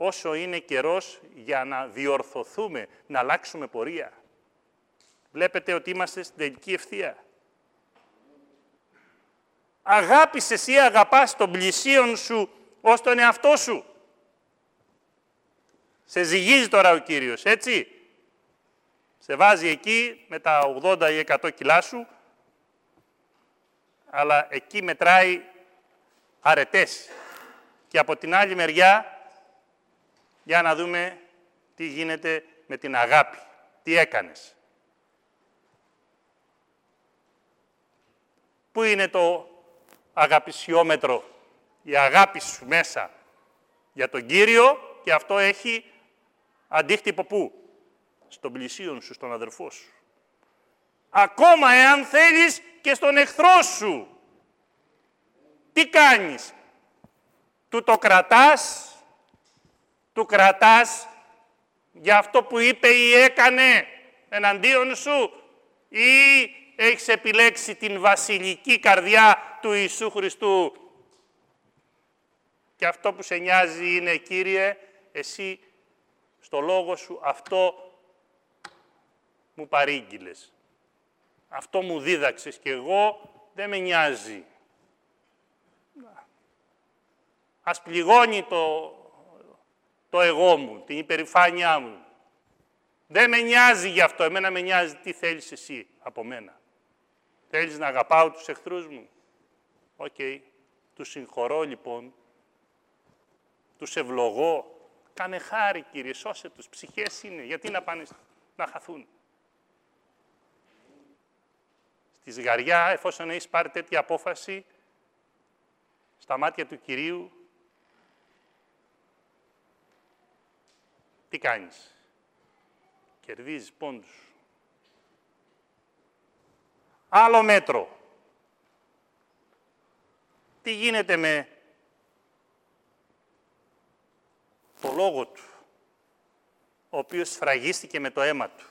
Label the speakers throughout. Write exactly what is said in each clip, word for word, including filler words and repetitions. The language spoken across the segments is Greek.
Speaker 1: όσο είναι καιρός για να διορθωθούμε, να αλλάξουμε πορεία. Βλέπετε ότι είμαστε στην τελική ευθεία. Αγάπησες ή αγαπάς τον πλησίον σου ως τον εαυτό σου. Σε ζυγίζει τώρα ο Κύριος, έτσι. Σε βάζει εκεί με τα ογδόντα ή εκατό κιλά σου, αλλά εκεί μετράει αρετές. Και από την άλλη μεριά, για να δούμε τι γίνεται με την αγάπη. Τι έκανες. Πού είναι το αγαπησιόμετρο, η αγάπη σου μέσα για τον Κύριο, και αυτό έχει αντίκτυπο πού? Στον πλησίον σου, στον αδερφό σου. Ακόμα εάν θέλεις και στον εχθρό σου. Τι κάνεις? Του το κρατάς, του κρατάς για αυτό που είπε ή έκανε εναντίον σου, ή έχεις επιλέξει την βασιλική καρδιά του Ιησού Χριστού και αυτό που σε νοιάζει είναι, Κύριε, εσύ στο λόγο σου αυτό μου παρήγγειλες, αυτό μου δίδαξες και εγώ δεν με νοιάζει. Ας πληγώνει το, το εγώ μου, την υπερηφάνειά μου. Δεν με νοιάζει γι' αυτό, εμένα με νοιάζει τι θέλεις εσύ από μένα. Θέλεις να αγαπάω τους εχθρούς μου? Οκ, okay. Τους συγχωρώ λοιπόν, τους ευλογώ. Κάνε χάρη, Κύριε, σώσε τους, ψυχές είναι, γιατί να πάνε να χαθούν. Στη ζυγαριά, εφόσον έχεις πάρει τέτοια απόφαση, στα μάτια του Κυρίου, τι κάνεις? Κερδίζεις πόντους. Άλλο μέτρο. Τι γίνεται με το λόγο του, ο οποίος σφραγίστηκε με το αίμα του.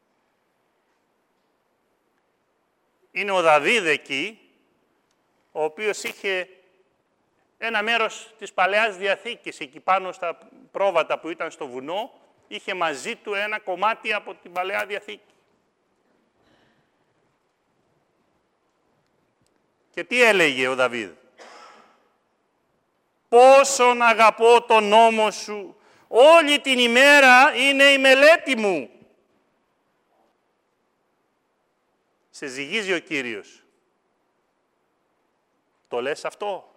Speaker 1: Είναι ο Δαβίδ εκεί, ο οποίος είχε ένα μέρος της Παλαιάς Διαθήκης, εκεί πάνω στα πρόβατα που ήταν στο βουνό, είχε μαζί του ένα κομμάτι από την Παλαιά Διαθήκη. Και τι έλεγε ο Δαβίδ? Πόσον αγαπώ τον νόμο σου, όλη την ημέρα είναι η μελέτη μου. Σε ζυγίζει ο Κύριος. Το λες αυτό?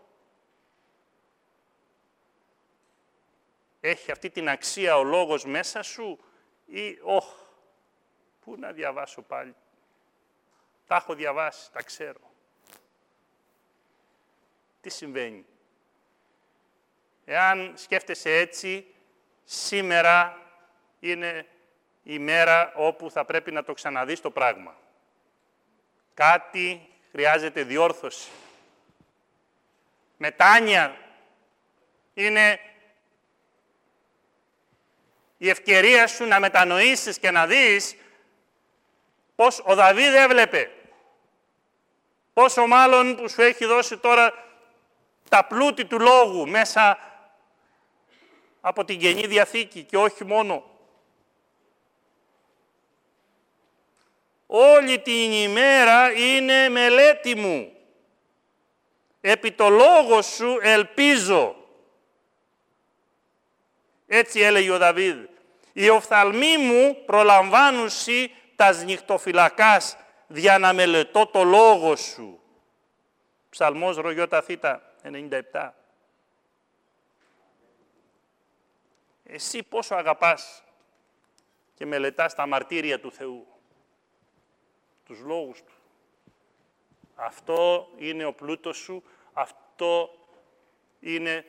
Speaker 1: Έχει αυτή την αξία ο λόγος μέσα σου ή όχ, πού να διαβάσω πάλι. Τα έχω διαβάσει, τα ξέρω. Τι συμβαίνει? Εάν σκέφτεσαι έτσι, σήμερα είναι η μέρα όπου θα πρέπει να το ξαναδείς το πράγμα. Κάτι χρειάζεται διόρθωση. Μετάνοια είναι η ευκαιρία σου να μετανοήσεις και να δεις πώς ο Δαβίδ έβλεπε. Πόσο μάλλον που σου έχει δώσει τώρα τα πλούτη του λόγου μέσα από την Καινή Διαθήκη και όχι μόνο. Όλη την ημέρα είναι μελέτη μου. Επί το λόγο σου ελπίζω. Έτσι έλεγε ο Δαβίδ. Οι οφθαλμοί μου προλαμβάνουσι τας νυχτοφυλακάς δια να μελετώ το λόγο σου. Ψαλμός Ρογιώτα Θήτα ενενήντα επτά. Εσύ πόσο αγαπάς και μελετάς τα μαρτύρια του Θεού, τους λόγους του. Αυτό είναι ο πλούτος σου, αυτό είναι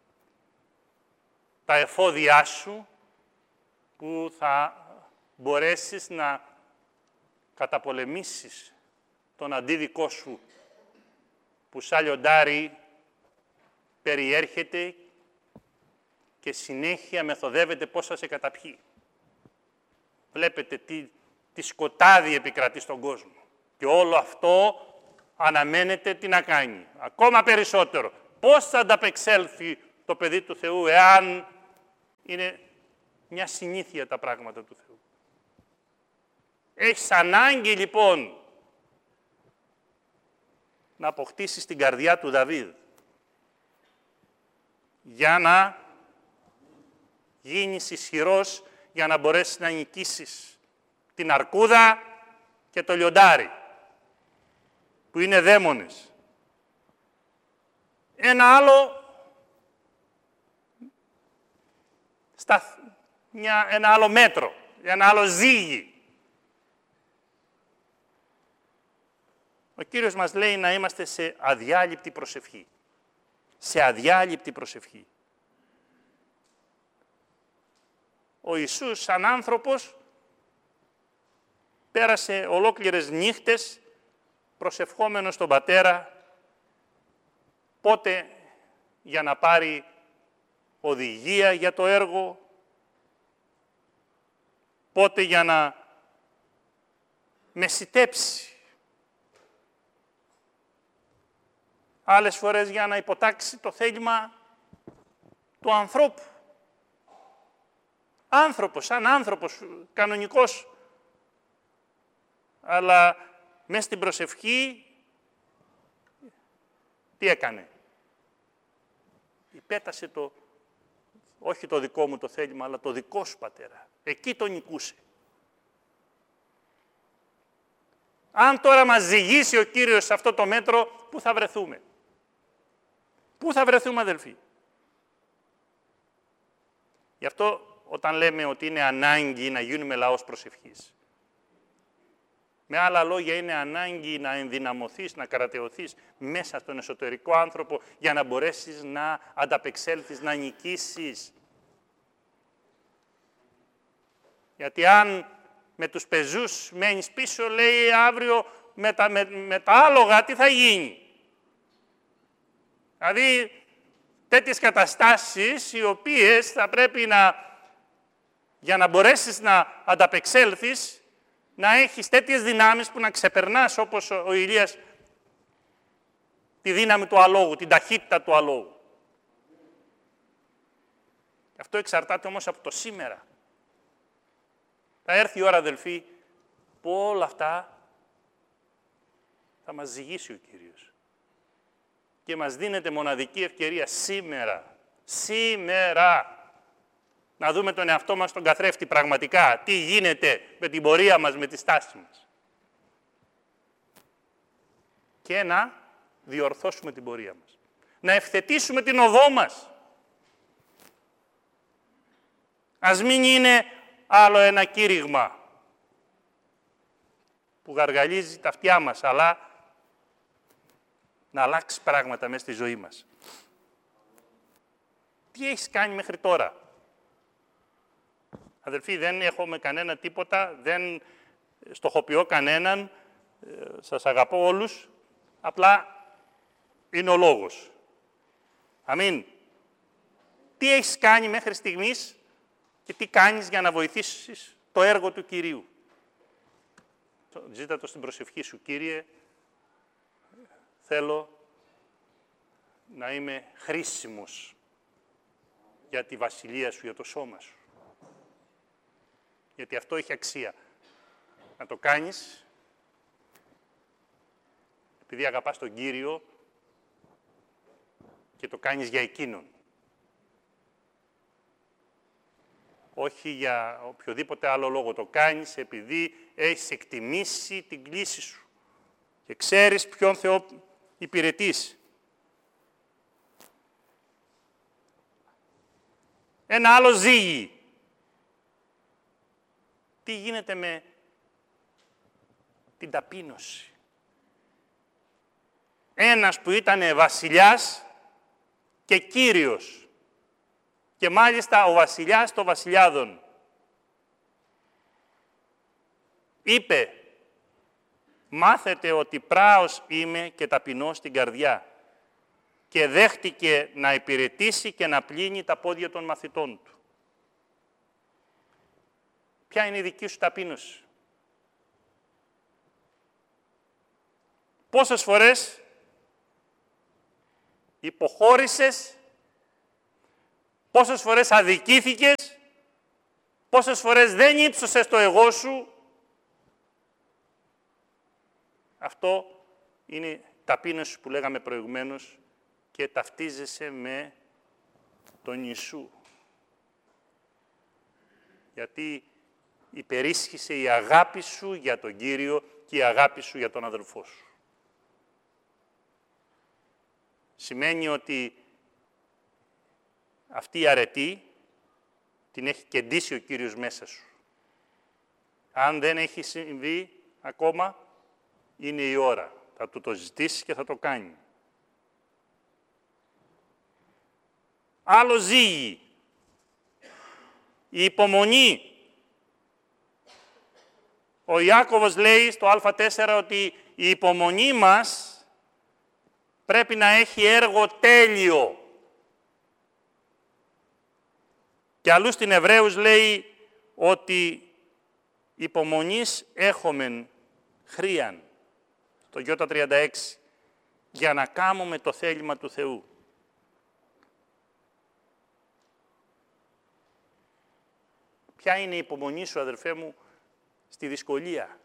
Speaker 1: τα εφόδια σου που θα μπορέσεις να καταπολεμήσεις τον αντίδικό σου που σαν λιοντάρι περιέρχεται και συνέχεια μεθοδεύεται πώς θα σε καταπιεί. Βλέπετε τι, τι σκοτάδι επικρατεί στον κόσμο. Και όλο αυτό αναμένεται τι να κάνει. Ακόμα περισσότερο. Πώς θα ανταπεξέλθει το παιδί του Θεού εάν Είναι μια συνήθεια τα πράγματα του Θεού. Έχεις ανάγκη λοιπόν να αποκτήσεις την καρδιά του Δαβίδ για να γίνεις ισχυρός, για να μπορέσεις να νικήσεις την αρκούδα και το λιοντάρι, που είναι δαίμονες. Ένα άλλο, στα, μια, ένα άλλο μέτρο, ένα άλλο ζύγι. Ο Κύριος μας λέει να είμαστε σε αδιάλειπτη προσευχή. Σε αδιάλειπτη προσευχή. Ο Ιησούς σαν άνθρωπος πέρασε ολόκληρες νύχτες προσευχόμενος τον Πατέρα, πότε για να πάρει οδηγία για το έργο, πότε για να μεσιτέψει, άλλες φορές για να υποτάξει το θέλημα του ανθρώπου. Άνθρωπος, σαν άνθρωπος, κανονικός, αλλά μες στην προσευχή τι έκανε? Υπέτασε το, όχι το δικό μου το θέλημα, αλλά το δικό σου, Πατέρα. Εκεί το νικούσε. Αν τώρα μας ζυγίσει ο Κύριος σε αυτό το μέτρο, πού θα βρεθούμε? Πού θα βρεθούμε, αδελφοί? Γι' αυτό όταν λέμε ότι είναι ανάγκη να γίνουμε λαός προσευχής, με άλλα λόγια είναι ανάγκη να ενδυναμωθείς, να κρατεωθείς μέσα στον εσωτερικό άνθρωπο για να μπορέσεις να ανταπεξέλθεις, να νικήσεις. Γιατί αν με τους πεζούς μένεις πίσω, λέει αύριο με τα, με, με τα άλογα τι θα γίνει? Δηλαδή τέτοιες καταστάσεις οι οποίες θα πρέπει να, για να μπορέσεις να ανταπεξέλθεις, να έχεις τέτοιες δυνάμεις που να ξεπερνάς όπως ο Ηλίας τη δύναμη του αλόγου, την ταχύτητα του αλόγου. Αυτό εξαρτάται όμως από το σήμερα. Θα έρθει η ώρα, αδελφοί, που όλα αυτά θα μας ζυγίσει ο Κύριος. Και μας δίνεται μοναδική ευκαιρία σήμερα, σήμερα, να δούμε τον εαυτό μας στον καθρέφτη πραγματικά. Τι γίνεται με την πορεία μας, με τη στάση μας. Και να διορθώσουμε την πορεία μας. Να ευθετήσουμε την οδό μας. Ας μην είναι άλλο ένα κήρυγμα που γαργαλίζει τα αυτιά μας, αλλά να αλλάξει πράγματα μέσα στη ζωή μας. Τι έχεις κάνει μέχρι τώρα? Αδελφοί, δεν έχω με κανένα τίποτα, δεν στοχοποιώ κανέναν, σας αγαπώ όλους, απλά είναι ο λόγος. Αμήν. Τι έχεις κάνει μέχρι στιγμής και τι κάνεις για να βοηθήσεις το έργο του Κυρίου? Ζήτα το στην προσευχή σου, Κύριε, θέλω να είμαι χρήσιμος για τη βασιλεία σου, για το σώμα σου. Γιατί αυτό έχει αξία. Να το κάνεις επειδή αγαπάς τον Κύριο και το κάνεις για Εκείνον. Όχι για οποιοδήποτε άλλο λόγο. Το κάνεις επειδή έχεις εκτιμήσει την κλήση σου και ξέρεις ποιον Θεό υπηρετείς. Ένα άλλο ζύγι. Τι γίνεται με την ταπείνωση? Ένας που ήταν βασιλιάς και κύριος. Και μάλιστα ο βασιλιάς των βασιλιάδων. Είπε, μάθετε ότι πράος είμαι και ταπεινός στην καρδιά. Και δέχτηκε να υπηρετήσει και να πλύνει τα πόδια των μαθητών του. Ποια είναι η δική σου ταπείνωση? Πόσες φορές υποχώρησες, πόσες φορές αδικήθηκες, πόσες φορές δεν ύψωσες το εγώ σου. Αυτό είναι ταπείνωση που λέγαμε προηγουμένως και ταυτίζεσαι με τον Ιησού. Γιατί υπερίσχυσε η αγάπη σου για τον Κύριο και η αγάπη σου για τον αδελφό σου. Σημαίνει ότι αυτή η αρετή την έχει κεντήσει ο Κύριος μέσα σου. Αν δεν έχει συμβεί ακόμα, είναι η ώρα. Θα του το ζητήσεις και θα το κάνει. Άλλο ζύγι. Η υπομονή. Ο Ιάκωβος λέει στο Α τέσσερα ότι η υπομονή μας πρέπει να έχει έργο τέλειο. Και αλλού στην Εβραίους λέει ότι υπομονής έχομεν χρίαν, το Ι τριάντα έξι, για να κάνουμε το θέλημα του Θεού. Ποια είναι η υπομονή σου, αδερφέ μου, στη δυσκολία,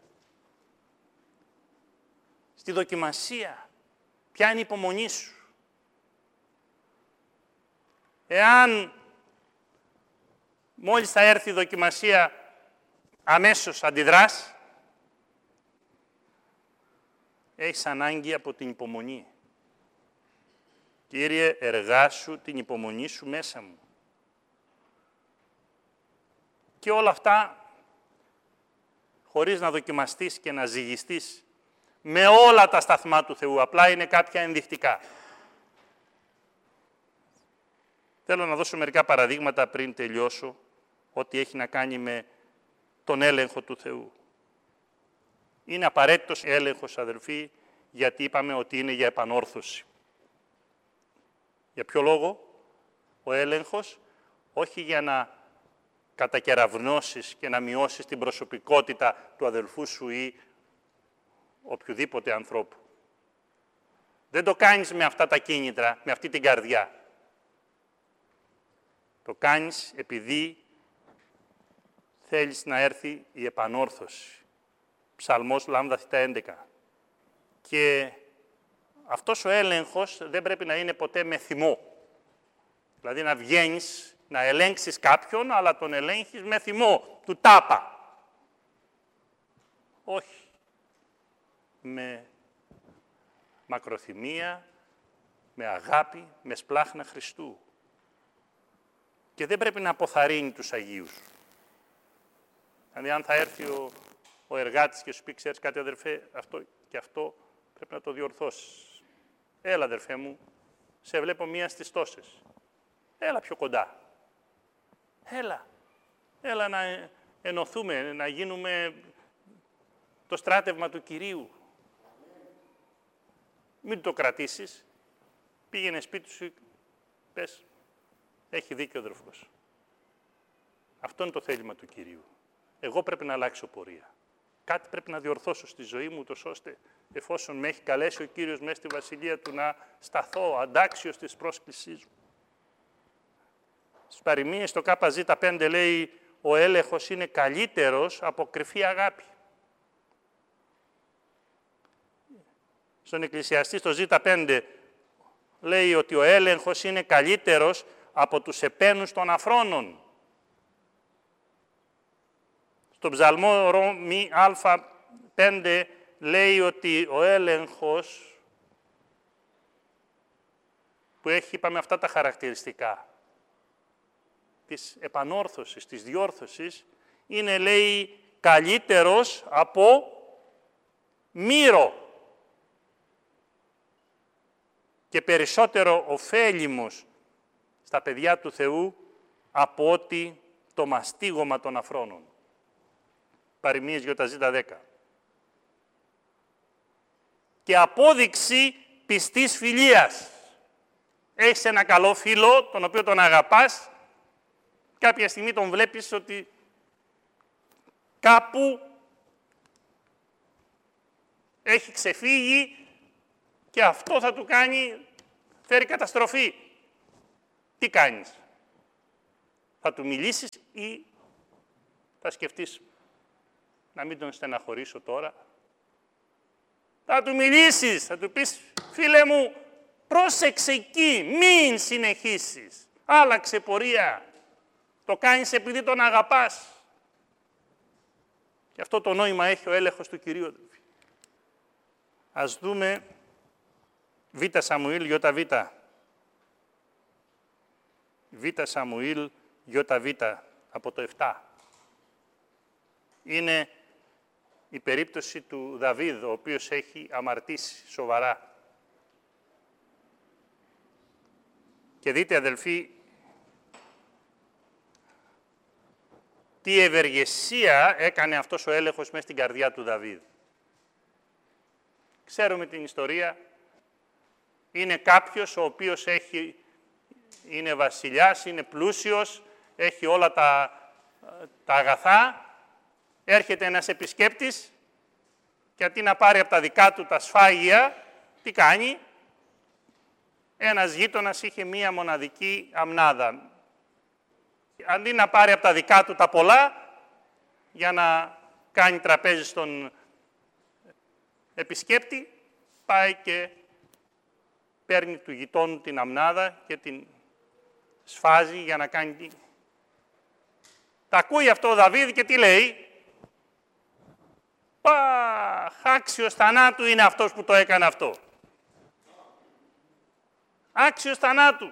Speaker 1: στη δοκιμασία? Ποια είναι η υπομονή σου? Εάν μόλις θα έρθει η δοκιμασία, αμέσως αντιδράς, έχεις ανάγκη από την υπομονή. Κύριε, εργάσου την υπομονή σου μέσα μου. Και όλα αυτά, χωρίς να δοκιμαστείς και να ζυγιστείς με όλα τα σταθμά του Θεού, απλά είναι κάποια ενδεικτικά. Θέλω να δώσω μερικά παραδείγματα πριν τελειώσω, ό,τι έχει να κάνει με τον έλεγχο του Θεού. Είναι απαραίτητος έλεγχος, αδελφοί, γιατί είπαμε ότι είναι για επανόρθωση. Για ποιο λόγο? Ο έλεγχος, όχι για να κατακεραυνώσεις και να μειώσεις την προσωπικότητα του αδελφού σου ή οποιοδήποτε ανθρώπου. Δεν το κάνεις με αυτά τα κίνητρα, με αυτή την καρδιά. Το κάνεις επειδή θέλεις να έρθει η επανόρθωση. Ψαλμός Λάμδα Θ έντεκα. Και αυτός ο έλεγχος δεν πρέπει να είναι ποτέ με θυμό. Δηλαδή να βγαίνεις, να ελέγξεις κάποιον, αλλά τον ελέγχεις με θυμό, του τάπα. Όχι. Με μακροθυμία, με αγάπη, με σπλάχνα Χριστού. Και δεν πρέπει να αποθαρρύνει τους Αγίους. Δηλαδή, αν θα έρθει ο, ο εργάτης και σου πει, ξέρεις κάτι, αδερφέ, αυτό και αυτό πρέπει να το διορθώσεις. Έλα, αδερφέ μου, σε βλέπω μία στις τόσες. Έλα πιο κοντά. Έλα. Έλα να ενωθούμε, να γίνουμε το στράτευμα του Κυρίου. Μην το κρατήσεις. Πήγαινε σπίτι σου, πες, έχει δίκιο ο αδερφός. Αυτό είναι το θέλημα του Κυρίου. Εγώ πρέπει να αλλάξω πορεία. Κάτι πρέπει να διορθώσω στη ζωή μου, τόσο ώστε, εφόσον με έχει καλέσει ο Κύριος μέσα στη Βασιλεία Του, να σταθώ αντάξιος της πρόσκλησής μου. Στις παροιμίες, το Κ Ζ πέντε λέει, ο έλεγχος είναι καλύτερος από κρυφή αγάπη. Στον Εκκλησιαστή, στο Ζ πέντε, λέει ότι ο έλεγχος είναι καλύτερος από τους επένους των αφρόνων. Στον Ψαλμό Ρωμί Α πέντε λέει ότι ο έλεγχος που έχει, είπαμε, αυτά τα χαρακτηριστικά της επανόρθωσης, της διόρθωσης, είναι, λέει, καλύτερος από μύρο και περισσότερο ωφέλιμος στα παιδιά του Θεού από ότι το μαστίγωμα των αφρόνων. Παροιμίες Ι Ζ δέκα. Και απόδειξη πιστής φιλίας. Έχεις ένα καλό φίλο, τον οποίο τον αγαπάς, κάποια στιγμή τον βλέπεις ότι κάπου έχει ξεφύγει και αυτό θα του κάνει, φέρει καταστροφή. Τι κάνεις? Θα του μιλήσεις ή θα σκεφτείς να μην τον στεναχωρήσω τώρα. Θα του μιλήσεις, θα του πεις, φίλε μου, πρόσεξε εκεί, μην συνεχίσεις. Άλλαξε πορεία. Το κάνεις επειδή τον αγαπάς. Και αυτό το νόημα έχει ο έλεγχος του Κυρίου. Ας δούμε Β Σαμουήλ ΙΒ. Β Σαμουήλ ΙΒ από το επτά. Είναι η περίπτωση του Δαβίδ, ο οποίος έχει αμαρτήσει σοβαρά. Και δείτε, αδελφοί, τι ευεργεσία έκανε αυτός ο έλεγχος μέσα στην καρδιά του Δαβίδ. Ξέρουμε την ιστορία. Είναι κάποιος ο οποίος έχει, είναι βασιλιάς, είναι πλούσιος, έχει όλα τα, τα αγαθά. Έρχεται ένας επισκέπτης και αντί να πάρει από τα δικά του τα σφάγια, τι κάνει? Ένας γείτονας είχε μία μοναδική αμνάδα. Αντί να πάρει από τα δικά του τα πολλά, για να κάνει τραπέζι στον επισκέπτη, πάει και παίρνει του γειτόνου την αμνάδα και την σφάζει για να κάνει... Τα ακούει αυτό ο Δαβίδ και τι λέει? Παχ, άξιος θανάτου είναι αυτός που το έκανε αυτό. Άξιος θανάτου.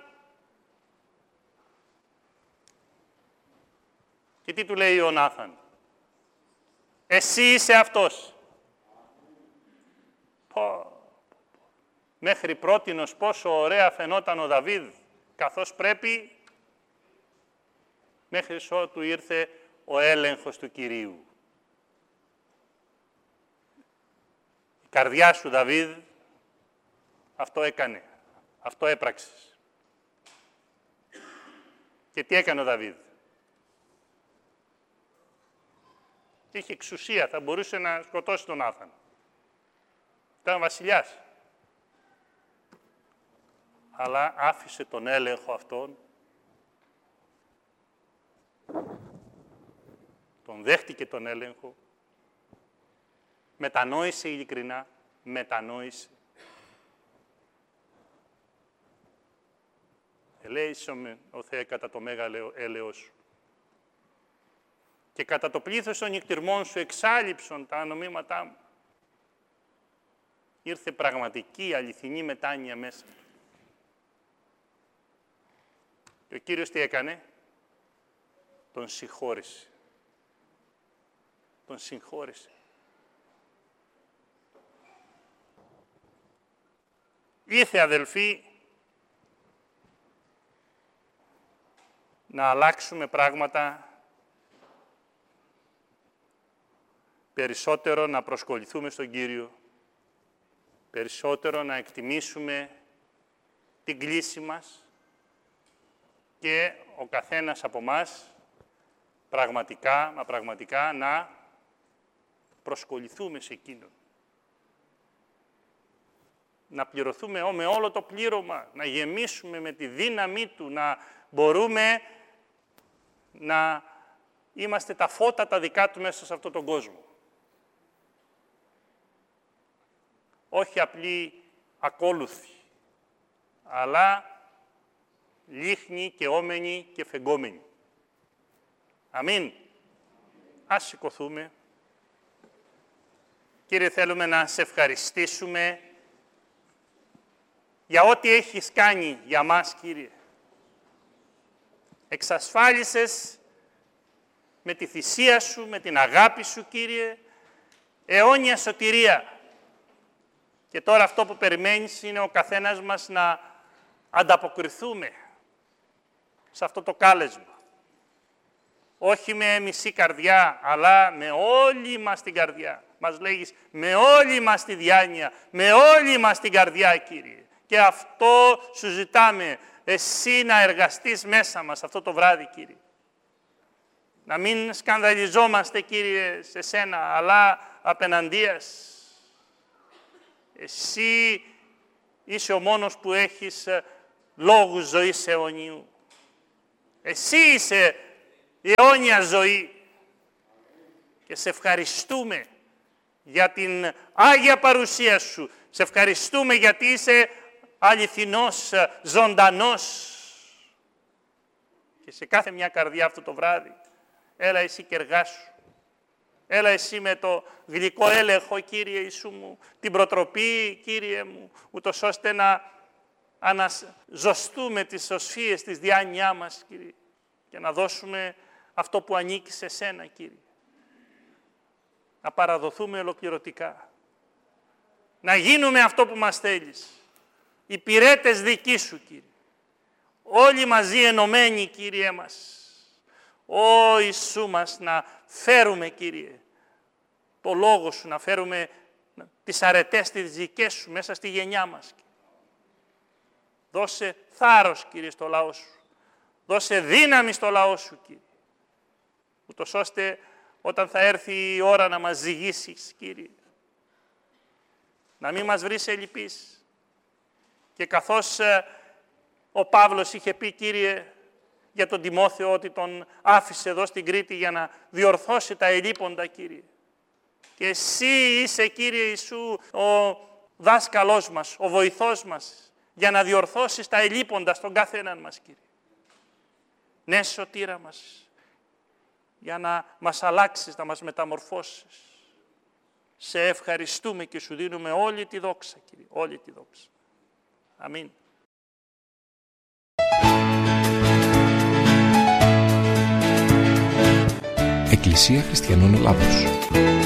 Speaker 1: Και τι του λέει ο Νάθαν? Εσύ είσαι αυτός. Πω. Μέχρι πρότινος πόσο ωραία φαινόταν ο Δαβίδ, καθώς πρέπει, μέχρι ότου ήρθε ο έλεγχος του Κυρίου. Η καρδιά σου, Δαβίδ, αυτό έκανε, αυτό έπραξες. Και τι έκανε ο Δαβίδ? Είχε εξουσία, θα μπορούσε να σκοτώσει τον Νάθαν. Ήταν βασιλιάς. Αλλά άφησε τον έλεγχο αυτόν, τον δέχτηκε τον έλεγχο, μετανόησε ειλικρινά, μετανόησε. Ελέησομαι, ο Θεέ, κατά το μέγα έλεος σου. Και κατά το πλήθος των νυκτυρμών σου εξάλειψον τα νομήματά μου. Ήρθε πραγματική, αληθινή μετάνοια μέσα. Και ο Κύριος τι έκανε? Τον συγχώρησε. Τον συγχώρησε. Ήρθε, αδελφοί, να αλλάξουμε πράγματα, περισσότερο να προσκοληθούμε στον Κύριο, περισσότερο να εκτιμήσουμε την κλίση μας και ο καθένας από μας πραγματικά, μα πραγματικά να προσκοληθούμε σε Εκείνον. Να πληρωθούμε με όλο το πλήρωμα, να γεμίσουμε με τη δύναμή Του, να μπορούμε να είμαστε τα φώτα τα δικά Του μέσα σε αυτόν τον κόσμο. Όχι απλοί ακόλουθοι, αλλά λίχνοι και όμενοι και φεγγόμενοι. Αμήν. Ας σηκωθούμε. Κύριε, θέλουμε να σε ευχαριστήσουμε για ό,τι έχεις κάνει για μας, Κύριε. Εξασφάλισες με τη θυσία Σου, με την αγάπη Σου, Κύριε, αιώνια σωτηρία. Και τώρα αυτό που περιμένεις είναι ο καθένας μας να ανταποκριθούμε σε αυτό το κάλεσμα. Όχι με μισή καρδιά, αλλά με όλη μας την καρδιά. Μας λέγεις, με όλη μας τη διάνοια, με όλη μας την καρδιά, Κύριε. Και αυτό σου ζητάμε, εσύ να εργαστείς μέσα μας αυτό το βράδυ, Κύριε. Να μην σκανδαλιζόμαστε, Κύριε, σε σένα, αλλά απεναντίας. Εσύ είσαι ο μόνος που έχεις λόγους ζωής αιωνίου. Εσύ είσαι η αιώνια ζωή. Και σε ευχαριστούμε για την Άγια παρουσία σου. Σε ευχαριστούμε γιατί είσαι αληθινός, ζωντανός. Και σε κάθε μια καρδιά αυτό το βράδυ, έλα εσύ και εργάσου. Έλα εσύ με το γλυκό έλεγχο, Κύριε Ιησού μου, την προτροπή, Κύριε μου, ούτως ώστε να αναζωστούμε τις οσφίες της διάνοιά μας, Κύριε, και να δώσουμε αυτό που ανήκει σε σένα, Κύριε. Να παραδοθούμε ολοκληρωτικά. Να γίνουμε αυτό που μας θέλεις. Υπηρέτες δικοί σου, Κύριε. Όλοι μαζί ενωμένοι, Κύριε μας. Ω Ιησού μας, να φέρουμε, Κύριε, το Λόγο σου, να φέρουμε τις αρετές τις δικές σου μέσα στη γενιά μας. Κύριε. Δώσε θάρρος, Κύριε, στο λαό σου. Δώσε δύναμη στο λαό σου, Κύριε. Ούτως ώστε όταν θα έρθει η ώρα να μας ζυγίσεις, Κύριε, να μην μας βρεις ελλειπείς. Και καθώς ε, ο Παύλος είχε πει, Κύριε, για τον Τιμόθεο ότι τον άφησε εδώ στην Κρήτη για να διορθώσει τα ελλείποντα, Κύριε. Και εσύ είσαι, Κύριε Ιησού, ο δάσκαλός μας, ο βοηθός μας, για να διορθώσεις τα ελλείποντα στον κάθε έναν μας, Κύριε. Ναι, σωτήρα μας, για να μας αλλάξεις, να μας μεταμορφώσεις. Σε ευχαριστούμε και σου δίνουμε όλη τη δόξα, Κύριε, όλη τη δόξα. Αμήν.
Speaker 2: Εκκλησία Χριστιανών Ελλάδος.